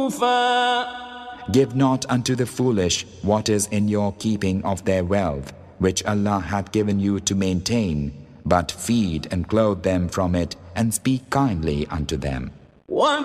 Give not unto the foolish what is in your keeping of their wealth, which Allah hath given you to maintain, but feed and clothe them from it, and speak kindly unto them.